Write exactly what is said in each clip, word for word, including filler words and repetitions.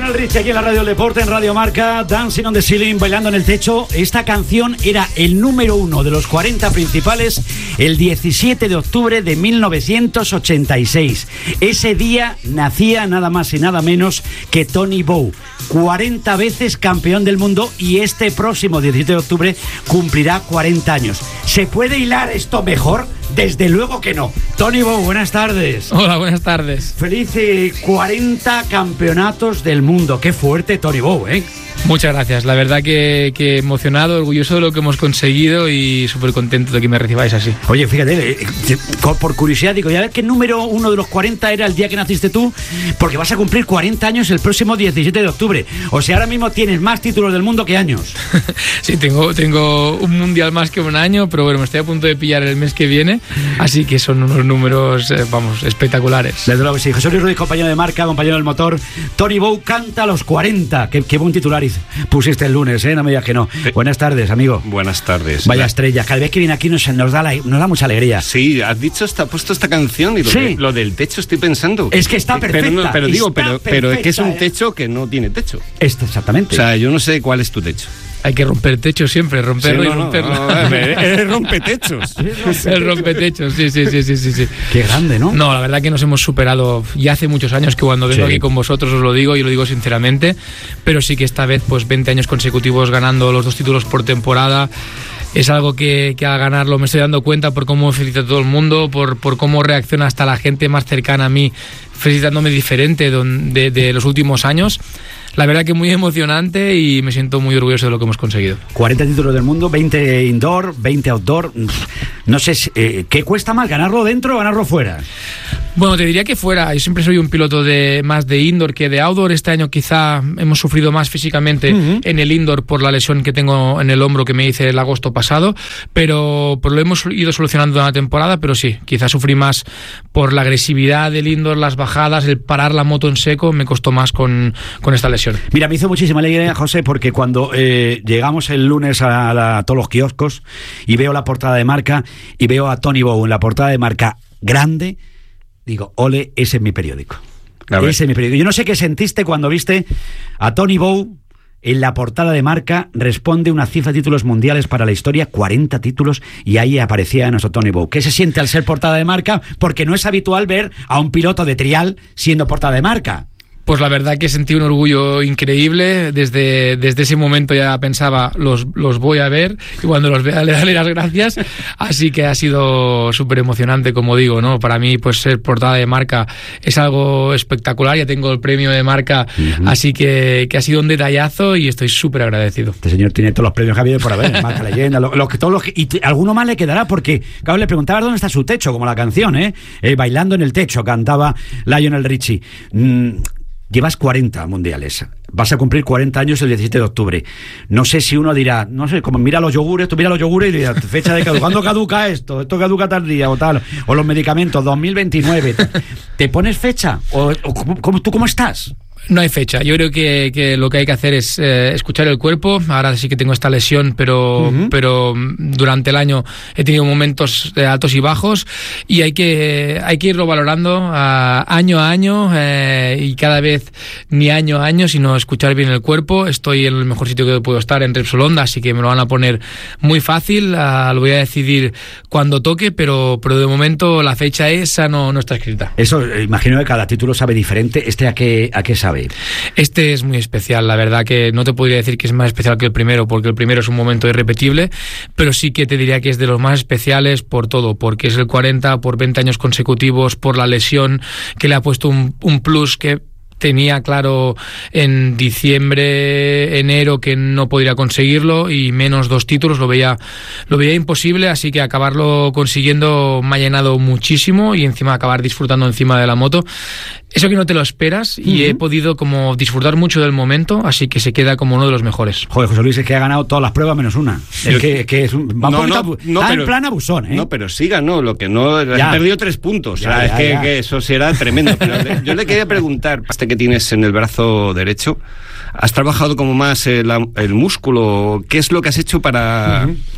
Lionel Richie aquí en la Radio del Deporte, en Radio Marca, Dancing on the Ceiling, bailando en el techo. Esta canción era el número uno de los cuarenta principales el diecisiete de octubre de mil novecientos ochenta y seis. Ese día nacía nada más y nada menos que Tony Bow, cuarenta veces campeón del mundo, y este próximo diecisiete de octubre cumplirá cuarenta años. ¿Se puede hilar esto mejor? Desde luego que no. Tony Bow, buenas tardes. Hola, buenas tardes. Feliz eh, cuarenta campeonatos del mundo. Qué fuerte, Tony Bow, ¿eh? Muchas gracias. La verdad que, que emocionado, orgulloso de lo que hemos conseguido y súper contento de que me recibáis así. Oye, fíjate, eh, por curiosidad digo, ¿ya ves qué número uno de los cuarenta era el día que naciste tú? Porque vas a cumplir cuarenta años el próximo diecisiete de octubre. O sea, ahora mismo tienes más títulos del mundo que años. Sí, tengo, tengo un mundial más que un año, pero bueno, me estoy a punto de pillar el mes que viene, así que son unos números, eh, vamos, espectaculares. Desde luego que sí. José Luis Ruiz, compañero de marca, compañero del motor. Tony Bow canta a los cuarenta. Qué, qué buen titular pusiste el lunes, ¿eh? No me digas que no. Sí. Buenas tardes, amigo. Buenas tardes. Vaya estrella. Cada vez que viene aquí nos, nos, da, la, nos da mucha alegría. Sí, has dicho, está puesto esta canción y lo, sí. de, lo del techo estoy pensando. Es que está perfecta. Pero, no, pero digo, pero, perfecta, pero es que es un ¿eh? techo que no tiene techo. Esto, exactamente. O sea, yo no sé cuál es tu techo. Hay que romper techo siempre, romperlo sí, no, y romperlo. No, no, es rompetechos. El rompetechos, sí, sí, sí, sí, sí. Qué grande, ¿no? No, la verdad que nos hemos superado ya hace muchos años, que cuando vengo sí. aquí con vosotros os lo digo y lo digo sinceramente, pero sí que esta vez pues veinte años consecutivos ganando los dos títulos por temporada. Es algo que, que al ganarlo me estoy dando cuenta por cómo felicita a todo el mundo, por, por cómo reacciona hasta la gente más cercana a mí, felicitándome diferente de, de, de los últimos años. La verdad que muy emocionante y me siento muy orgulloso de lo que hemos conseguido. cuarenta títulos del mundo, veinte indoor, veinte outdoor. No sé, eh, ¿qué cuesta más, ganarlo dentro o ganarlo fuera? Bueno, te diría que fuera. Yo siempre soy un piloto de más de indoor que de outdoor. Este año quizá hemos sufrido más físicamente uh-huh. en el indoor por la lesión que tengo en el hombro que me hice el agosto pasado, pero por lo hemos ido solucionando en la temporada, pero sí, quizá sufrí más por la agresividad del indoor, las bajadas, el parar la moto en seco, me costó más con, con esta lesión. Mira, me hizo muchísima alegría, José, porque cuando eh, llegamos el lunes a, la, a todos los kioscos y veo la portada de marca y veo a Tony Bow en la portada de marca grande, digo, ole, ese es mi periódico. Ese es mi periódico. Yo no sé qué sentiste cuando viste a Tony Bow en la portada de marca. Responde una cifra de títulos mundiales para la historia, cuarenta títulos, y ahí aparecía nuestro Tony Bow. ¿Qué se siente al ser portada de marca? Porque no es habitual ver a un piloto de trial siendo portada de marca. Pues la verdad que sentí un orgullo increíble. Desde, desde ese momento ya pensaba, los, los voy a ver, y cuando los vea le daré las gracias. Así que ha sido súper emocionante, como digo, ¿no? Para mí, pues ser portada de marca es algo espectacular. Ya tengo el premio de marca, uh-huh. así que, que ha sido un detallazo y estoy súper agradecido. Este señor tiene todos los premios que ha habido por haber, marca leyenda, lo, lo, todos los que, y te, alguno más le quedará, porque claro, le preguntaba dónde está su techo, como la canción, ¿eh? eh Bailando en el techo, cantaba Lionel Richie. Mm. Llevas cuarenta mundiales, vas a cumplir cuarenta años el diecisiete de octubre. No sé si uno dirá, no sé, como mira los yogures, tú mira los yogures y dirás, fecha de caduca, ¿cuándo caduca esto? Esto caduca tal día o tal, o los medicamentos, dos mil veintinueve. ¿Te pones fecha? ¿O, o cómo, tú cómo estás? No hay fecha. Yo creo que, que lo que hay que hacer es eh, escuchar el cuerpo. Ahora sí que tengo esta lesión, pero, uh-huh. pero durante el año he tenido momentos de altos y bajos y hay que, hay que irlo valorando uh, año a año eh, y cada vez ni año a año, sino escuchar bien el cuerpo. Estoy en el mejor sitio que puedo estar, en Repsol Honda, así que me lo van a poner muy fácil. Uh, lo voy a decidir cuando toque, pero, pero de momento la fecha esa no, no está escrita. Eso, imagino que cada título sabe diferente. ¿Este a qué, a qué sabe? Este es muy especial, la verdad que no te podría decir que es más especial que el primero, porque el primero es un momento irrepetible, pero sí que te diría que es de los más especiales por todo, porque es el cuarenta, por veinte años consecutivos, por la lesión que le ha puesto un, un plus que tenía claro en diciembre, enero, que no podría conseguirlo, y menos dos títulos lo veía lo veía imposible, así que acabarlo consiguiendo me ha llenado muchísimo y encima acabar disfrutando encima de la moto. Eso que no te lo esperas, y uh-huh. he podido como disfrutar mucho del momento, así que se queda como uno de los mejores. Joder, José Luis, es que ha ganado todas las pruebas menos una. Es que, que es un, va no, un no, abu- no, está pero, en plan abusón, ¿eh? No, pero sí ganó, lo que no... Ya. Ha perdido tres puntos, Ya, o sea, ya, es que, ya. que eso será tremendo. Pero le, yo le quería preguntar, este que tienes en el brazo derecho, ¿has trabajado como más el, el músculo? ¿Qué es lo que has hecho para... Uh-huh.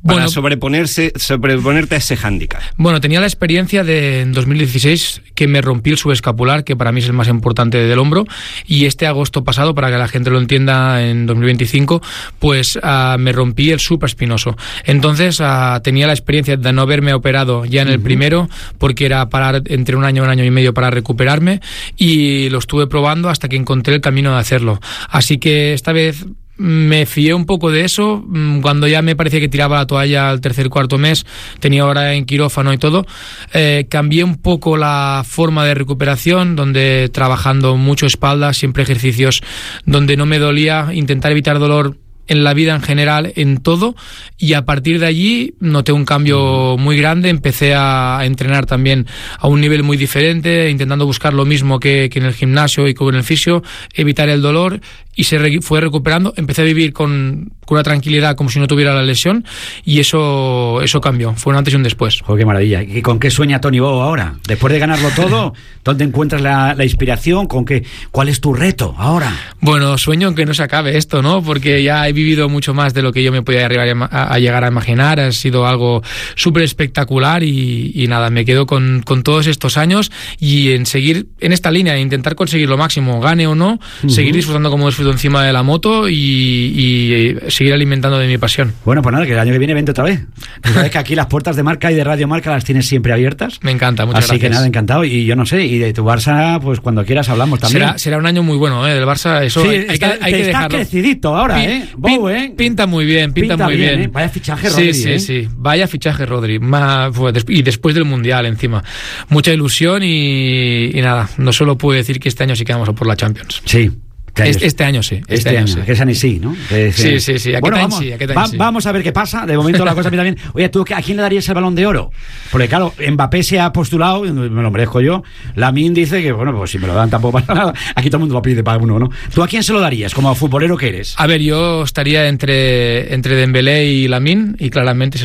para bueno, sobreponerse, sobreponerte a ese hándicap? Bueno, tenía la experiencia de en dos mil dieciséis que me rompí el subescapular, que para mí es el más importante del hombro, y este agosto pasado, para que la gente lo entienda, en dos mil veinticinco, pues uh, me rompí el supraespinoso. Entonces uh, tenía la experiencia de no haberme operado ya en el uh-huh. primero, porque era parar entre un año y un año y medio para recuperarme, y lo estuve probando hasta que encontré el camino de hacerlo. Así que esta vez me fié un poco de eso. Cuando ya me parecía que tiraba la toalla al tercer cuarto mes, tenía hora en quirófano y todo, eh, cambié un poco la forma de recuperación, donde trabajando mucho espalda, siempre ejercicios donde no me dolía, intentar evitar dolor en la vida en general, en todo, y a partir de allí noté un cambio muy grande. Empecé a entrenar también a un nivel muy diferente, intentando buscar lo mismo que, que en el gimnasio y con el fisio, evitar el dolor, y se re- fue recuperando. Empecé a vivir con, con una tranquilidad como si no tuviera la lesión, y eso eso cambió, fue un antes y un después. ¡Oh, qué maravilla! ¿Y con qué sueña Toni Bou ahora? Después de ganarlo todo, ¿dónde encuentras la, la inspiración? ¿Con qué? ¿Cuál es tu reto ahora? Bueno, sueño en que no se acabe esto, ¿no? Porque ya he vivido mucho más de lo que yo me podía arribar a, a llegar a imaginar. Ha sido algo súper espectacular, y, y nada, me quedo con, con todos estos años y en seguir en esta línea, intentar conseguir lo máximo, gane o no, uh-huh. seguir disfrutando como disfruto encima de la moto y, y seguir alimentando de mi pasión. Bueno, pues nada, que el año que viene vente otra vez. Sabes que aquí las puertas de Marca y de Radio Marca las tienes siempre abiertas. Me encanta, muchas Así gracias. que nada, encantado. Y yo no sé, y de tu Barça, pues cuando quieras hablamos también. Será, será un año muy bueno, ¿eh? Del Barça, eso sí, hay, hay está, que, hay te que estás dejarlo. crecidito ahora, Pin, ¿eh? Pin, Bou, ¿eh? Pinta muy bien, pinta, pinta muy bien. bien. ¿eh? Vaya fichaje, Rodri. Sí, sí, ¿eh? sí. Vaya fichaje, Rodri. Más, y después del Mundial, encima. Mucha ilusión y, y nada, no solo puedo decir que este año sí que vamos a por la Champions. Sí. Este, este año sí. Este, este año, año sí. Que es en sí, ¿no? Que sí, sí, sí. Bueno, vamos, sí, va, sí. vamos a ver qué pasa. De momento la cosa pinta bien. Oye, ¿tú a quién le darías el Balón de Oro? Porque claro, Mbappé se ha postulado, me lo merezco yo. Lamine dice que, bueno, pues si me lo dan tampoco pasa nada. Aquí todo el mundo lo pide para uno, ¿no? ¿Tú a quién se lo darías como futbolero que eres? A ver, yo estaría entre, entre Dembélé y Lamine, y claramente